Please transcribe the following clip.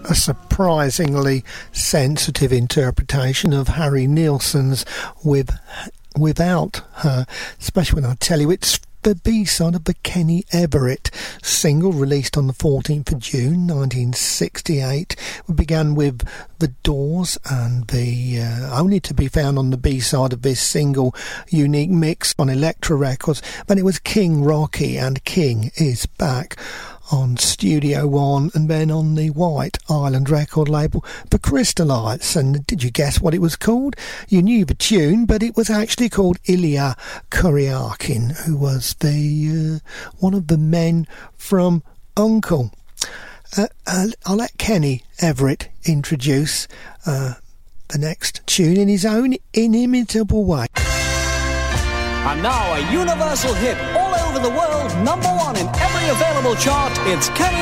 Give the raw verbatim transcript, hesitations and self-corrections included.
a surprisingly sensitive interpretation of Harry Nilsson's With Without Her, especially when I tell you it's the B-side of the Kenny Everett single released on the fourteenth of June nineteen sixty-eight. We began with The Doors and the uh, only to be found on the B-side of this single unique mix on Elektra Records, but it was King Rocky and King Is Back on Studio One, and then on the White Island record label, The Crystallites. And did you guess what it was called? You knew the tune, but it was actually called Ilya Kuryakin, who was the uh, one of the men from Uncle. Uh, I'll, I'll let Kenny Everett introduce uh, the next tune in his own inimitable way. And now a universal hit all over the world, number one in every available chart, it's Kenny